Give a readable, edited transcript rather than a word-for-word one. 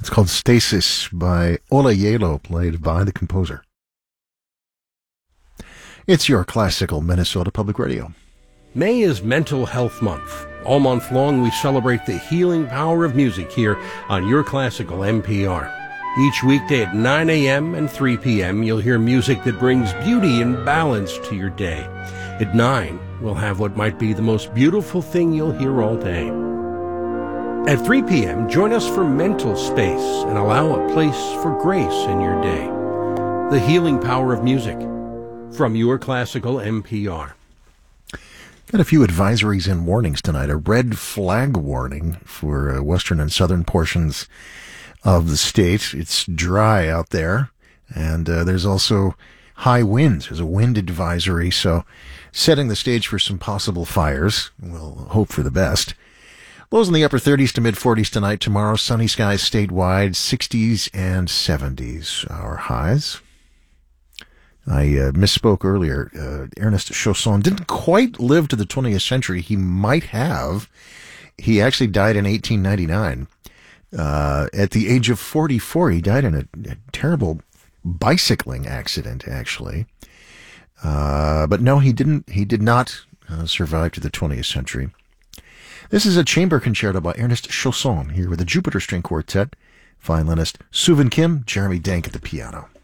It's called Stasis by Ola Yelo, played by the composer. It's your classical Minnesota Public Radio. May is Mental Health Month. All month long, we celebrate the healing power of music here on Your Classical NPR. Each weekday at 9 a.m. and 3 p.m., you'll hear music that brings beauty and balance to your day. At 9, we'll have what might be the most beautiful thing you'll hear all day. At 3 p.m., join us for Mental Space and allow a place for grace in your day. The healing power of music from Your Classical NPR. Got a few advisories and warnings tonight. A red flag warning for western and southern portions of the state. It's dry out there, and there's also high winds. There's a wind advisory, so setting the stage for some possible fires. We'll hope for the best. Lows in the upper 30s to mid-40s tonight. Tomorrow, sunny skies statewide, 60s and 70s our highs. I misspoke earlier. Ernest Chausson didn't quite live to the 20th century. He might have. He actually died in 1899. At the age of 44, he died in a terrible bicycling accident, actually. But no, he didn't. He did not survive to the 20th century. This is a chamber concerto by Ernest Chausson, here with the Jupiter String Quartet, violinist Suvin Kim, Jeremy Dank at the piano.